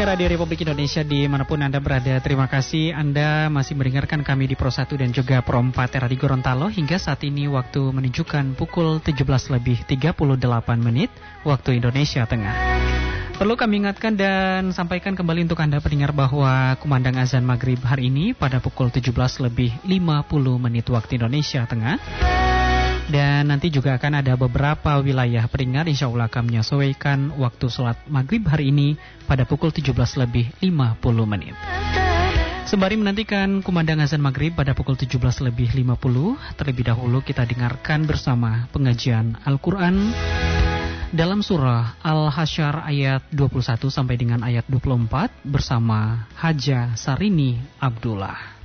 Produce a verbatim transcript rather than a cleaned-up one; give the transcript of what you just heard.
Pendengar Radio Republik Indonesia dimanapun Anda berada, terima kasih Anda masih mendengarkan kami di Pro satu dan juga Pro empat R R I Gorontalo. Hingga saat ini waktu menunjukkan pukul tujuh belas lebih tiga puluh delapan menit waktu Indonesia Tengah. Perlu kami ingatkan dan sampaikan kembali untuk Anda pendengar bahwa kumandang azan maghrib hari ini pada pukul tujuh belas lebih lima puluh menit waktu Indonesia Tengah. Dan nanti juga akan ada beberapa wilayah pendengar insya Allah akan menyesuaikan waktu sholat maghrib hari ini pada pukul tujuh belas lebih lima puluh menit. Sembari menantikan kumandang azan maghrib pada pukul tujuh belas lebih lima puluh, terlebih dahulu kita dengarkan bersama pengajian Al-Quran dalam surah Al-Hasyr ayat dua puluh satu sampai dengan ayat dua puluh empat bersama Haja Sarini Abdullah.